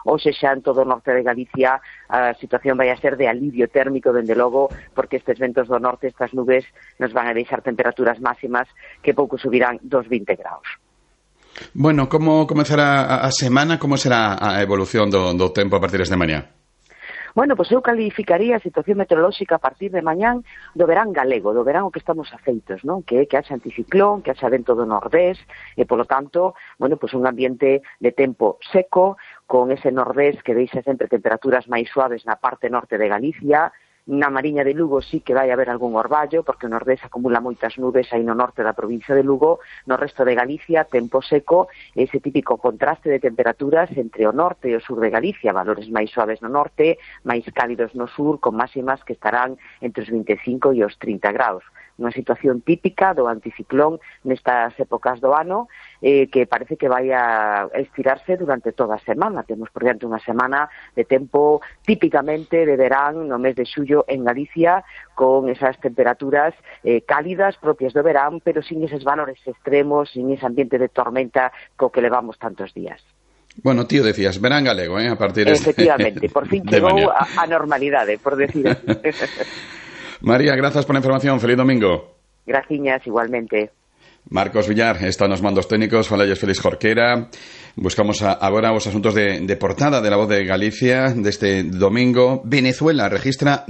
hoxe xa en todo o norte de Galicia a situación vai a ser de alivio térmico, dende logo, porque estes ventos do norte, estas nubes, nos van a deixar temperaturas máximas que pouco subirán dos 20 graus. Bueno, como comezará a semana? Como será a evolución do tempo a partir deste mañá? Bueno, pois eu calificaría a situación meteorolóxica a partir de mañán do verán galego, do verán o que estamos afeitos, non? Que haxa anticiclón, que haxa vento do nordés, e polo tanto, bueno, pois un ambiente de tempo seco, con ese nordés que deixa sempre temperaturas máis suaves na parte norte de Galicia. Na Mariña de Lugo sí que vai haber algún orballo, porque o nordés acumula moitas nubes aí no norte da provincia de Lugo. No resto de Galicia, tempo seco, ese típico contraste de temperaturas entre o norte e o sur de Galicia, valores máis suaves no norte, máis cálidos no sur, con máximas que estarán entre os 25 e os 30 graus. Unha situación típica do anticiclón nestas épocas do ano, que parece que vai a estirarse durante toda a semana. Temos por diante unha semana de tempo típicamente de verán no mes de xullo en Galicia, con esas temperaturas cálidas propias do verán, pero sin eses valores extremos, sin ese ambiente de tormenta co que levamos tantos días. Bueno, tío, decías, verán galego, a partir de... Efectivamente, por fin chegou a normalidade, por decir así. María, gracias por la información. Feliz domingo. Graciñas, igualmente. Marcos Villar está nos mandos técnicos. Falelles Félix Jorquera. Buscamos agora os asuntos de portada de La Voz de Galicia deste domingo. Venezuela registra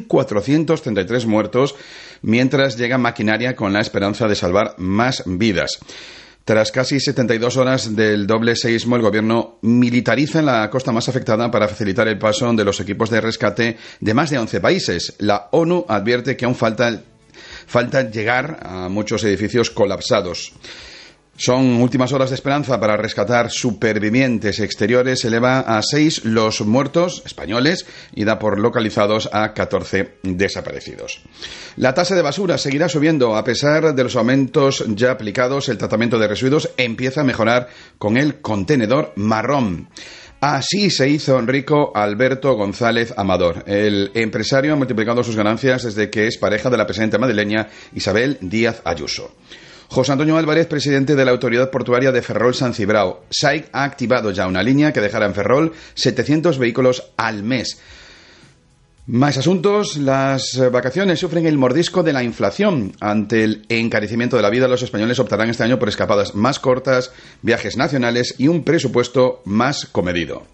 1.433 muertos mientras llega maquinaria con la esperanza de salvar más vidas. Tras casi 72 horas del doble seísmo, el gobierno militariza la costa más afectada para facilitar el paso de los equipos de rescate de más de 11 países. La ONU advierte que aún falta llegar a muchos edificios colapsados. Son últimas horas de esperanza para rescatar supervivientes exteriores. Se eleva a 6 los muertos españoles y da por localizados a 14 desaparecidos. La tasa de basura seguirá subiendo. A pesar de los aumentos ya aplicados, el tratamiento de residuos empieza a mejorar con el contenedor marrón. Así se hizo rico Alberto González Amador. El empresario ha multiplicado sus ganancias desde que es pareja de la presidenta madrileña Isabel Díaz Ayuso. José Antonio Álvarez, presidente de la Autoridad Portuaria de Ferrol-San Cibrao. SAIC ha activado ya una línea que dejará en Ferrol 700 vehículos al mes. Más asuntos. Las vacaciones sufren el mordisco de la inflación. Ante el encarecimiento de la vida, los españoles optarán este año por escapadas más cortas, viajes nacionales y un presupuesto más comedido.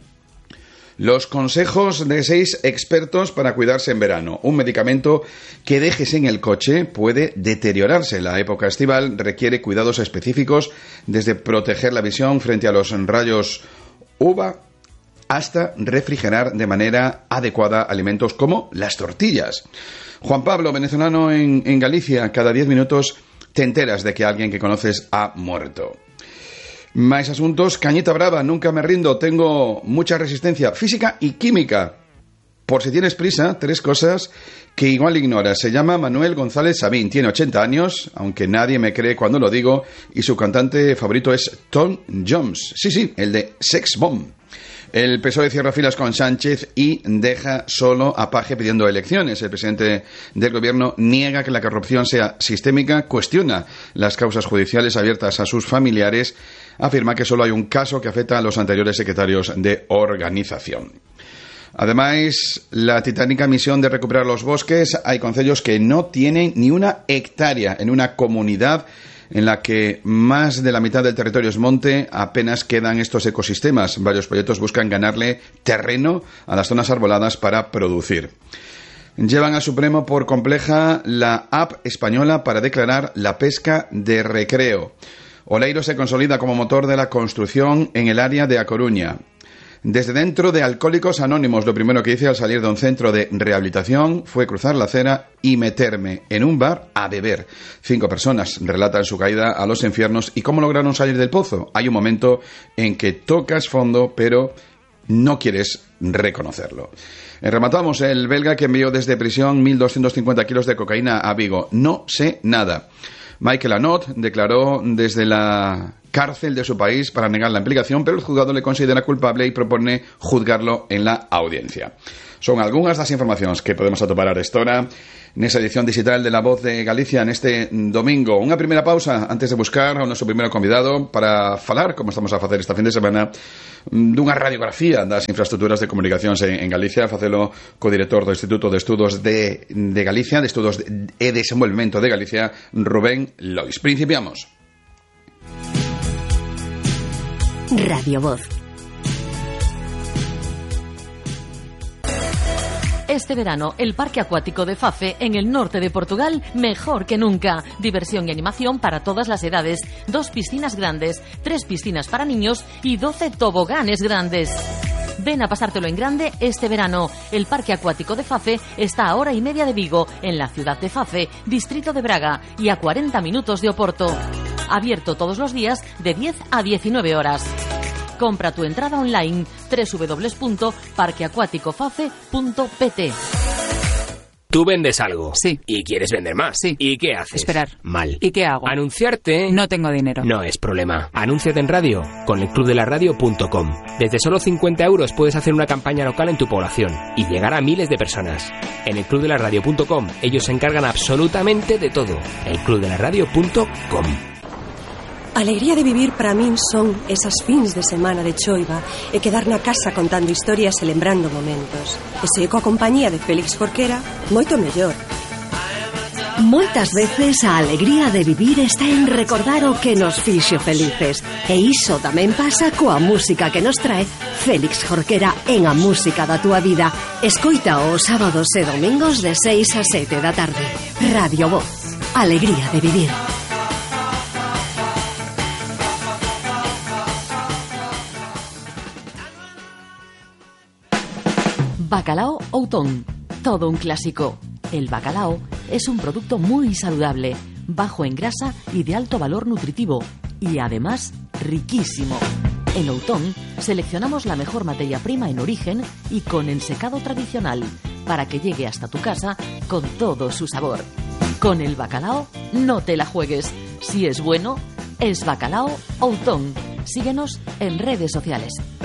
Los consejos de 6 expertos para cuidarse en verano. Un medicamento que dejes en el coche puede deteriorarse. La época estival requiere cuidados específicos, desde proteger la visión frente a los rayos UVA hasta refrigerar de manera adecuada alimentos como las tortillas. Juan Pablo, venezolano en Galicia, cada 10 minutos te enteras de que alguien que conoces ha muerto. Más asuntos. Cañita brava, nunca me rindo, tengo mucha resistencia física y química. Por si tienes prisa, 3 cosas que igual ignoras. Se llama Manuel González Sabín, tiene 80 años, aunque nadie me cree cuando lo digo, y su cantante favorito es Tom Jones. Sí, el de Sex Bomb. El PSOE cierra filas con Sánchez y deja solo a Paje pidiendo elecciones. El presidente del gobierno niega que la corrupción sea sistémica, cuestiona las causas judiciales abiertas a sus familiares, afirma que solo hay un caso que afecta a los anteriores secretarios de organización. Además, la titánica misión de recuperar los bosques. Hay concellos que no tienen ni una hectárea en una comunidad en la que más de la mitad del territorio es monte. Apenas quedan estos ecosistemas. Varios proyectos buscan ganarle terreno a las zonas arboladas para producir. Llevan al Supremo por compleja la app española para declarar la pesca de recreo. Oleiro se consolida como motor de la construcción en el área de A Coruña. Desde dentro de Alcohólicos Anónimos, lo primero que hice al salir de un centro de rehabilitación fue cruzar la acera y meterme en un bar a beber. 5 personas relatan su caída a los infiernos y cómo lograron salir del pozo. Hay un momento en que tocas fondo, pero no quieres reconocerlo. Rematamos. El belga que envió desde prisión 1.250 kilos de cocaína a Vigo. No sé nada. Michael Anot declaró desde la cárcel de su país para negar la implicación, pero el juzgado le considera culpable y propone juzgarlo en la audiencia. Son algunhas das informacións que podemos atopar a esta hora nesa edición digital de La Voz de Galicia neste domingo. Unha primeira pausa antes de buscar ao noso primeiro convidado para falar, como estamos a facer esta fin de semana, dunha radiografía das infraestructuras de comunicacións en Galicia, facelo co director do Instituto de Estudos de Galicia, de Estudos e Desenvolvemento de Galicia, Rubén Lois. Principiamos. Radio Voz. Este verano, el Parque Acuático de Fafe, en el norte de Portugal, mejor que nunca. Diversión y animación para todas las edades. 2 piscinas grandes, 3 piscinas para niños y 12 toboganes grandes. Ven a pasártelo en grande este verano. El Parque Acuático de Fafe está a hora y media de Vigo, en la ciudad de Fafe, distrito de Braga, y a 40 minutos de Oporto. Abierto todos los días de 10 a 19 horas. Compra tu entrada online www.parqueacuaticofafe.pt. Tú vendes algo. Sí. Y quieres vender más. Sí. ¿Y qué haces? Esperar. Mal. ¿Y qué hago? Anunciarte. No tengo dinero. No es problema. Anúnciate en radio con elclubdelaradio.com. Desde solo 50 € puedes hacer una campaña local en tu población y llegar a miles de personas. En elclubdelaradio.com ellos se encargan absolutamente de todo. elclubdelaradio.com. A alegría de vivir para min son esas fins de semana de choiva e quedar na casa contando historias e lembrando momentos. E se coa compañía de Félix Jorquera, moito mellor. Moitas veces a alegría de vivir está en recordar o que nos fixo felices. E iso tamén pasa coa música que nos trae Félix Jorquera en A Música da Túa Vida. Escoita os sábados e domingos de 6 a 7 da tarde. Radio Voz. Alegría de vivir. Bacalao Outón, todo un clásico. El bacalao es un producto muy saludable, bajo en grasa y de alto valor nutritivo, y además riquísimo. En Outón seleccionamos la mejor materia prima en origen y con ensecado tradicional, para que llegue hasta tu casa con todo su sabor. Con el bacalao no te la juegues. Si es bueno, es Bacalao Outón. Síguenos en redes sociales.